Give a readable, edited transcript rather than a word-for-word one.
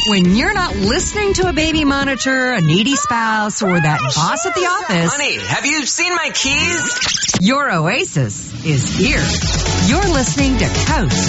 When you're not listening to a baby monitor, a needy spouse, or that boss at the office, Honey, have you seen my keys? your oasis is here. You're listening to Coast